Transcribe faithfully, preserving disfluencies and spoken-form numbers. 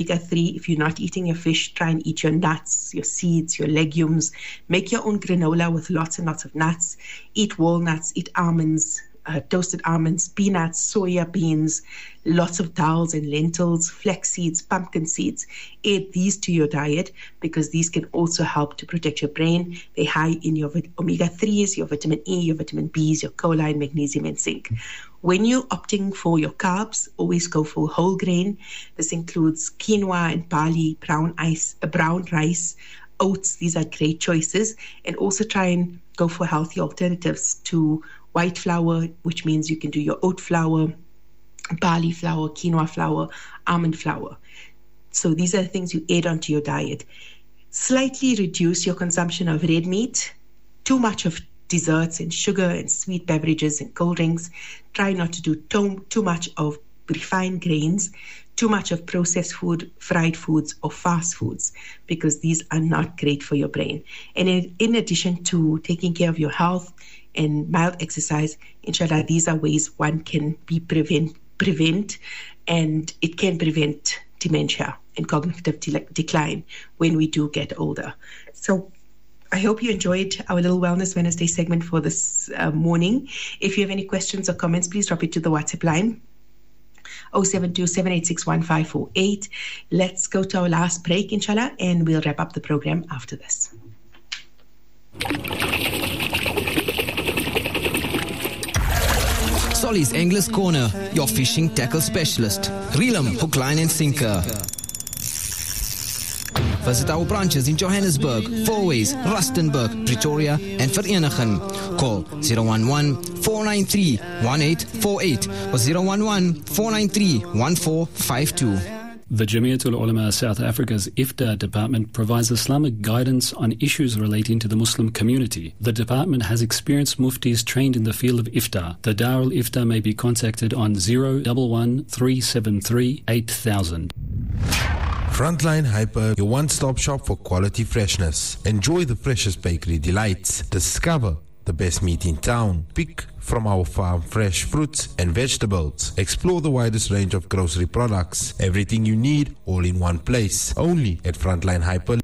omega three, if you're not eating your fish, try and eat your nuts, your seeds, your legumes. Make your own granola with lots and lots of nuts. Eat walnuts, eat almonds, uh, toasted almonds, peanuts, soya beans, lots of dals and lentils, flax seeds, pumpkin seeds. Add these to your diet because these can also help to protect your brain. They're high in your omega threes, your vitamin E, your vitamin B's, your choline, magnesium, and zinc. When you're opting for your carbs, always go for whole grain. This includes quinoa and barley, brown ice, uh, brown rice, oats. These are great choices. And also try and go for healthy alternatives to white flour, which means you can do your oat flour, barley flour, quinoa flour, almond flour. So these are the things you add onto your diet. Slightly reduce your consumption of red meat, too much of desserts and sugar and sweet beverages and cold drinks. Try not to do too, too much of refined grains, too much of processed food, fried foods, or fast foods, because these are not great for your brain. And in, in addition to taking care of your health and mild exercise, inshallah, these are ways one can be prevent, prevent and it can prevent dementia and cognitive de- decline when we do get older. So I hope you enjoyed our little Wellness Wednesday segment for this uh, morning. If you have any questions or comments, please drop it to the WhatsApp line, oh seven two, seven eight six, one five four eight. Let's go to our last break, inshallah, and we'll wrap up the program after this. Solly's Anglers Corner, your fishing tackle specialist. Reel 'em, hook, line and sinker. Visit our branches in Johannesburg, Fourways, Rustenburg, Pretoria and Vereeniging. Call zero one one, four nine three, one eight four eight or zero one one, four nine three, one four five two. The Jamiatul Ulama South Africa's Iftar department provides Islamic guidance on issues relating to the Muslim community. The department has experienced muftis trained in the field of Iftar. The Darul Iftar may be contacted on zero one one, three seven three, eight thousand. Frontline Hyper, your one-stop shop for quality freshness. Enjoy the freshest bakery delights. Discover the best meat in town. Pick from our farm fresh fruits and vegetables. Explore the widest range of grocery products. Everything you need, all in one place. Only at Frontline Hyper.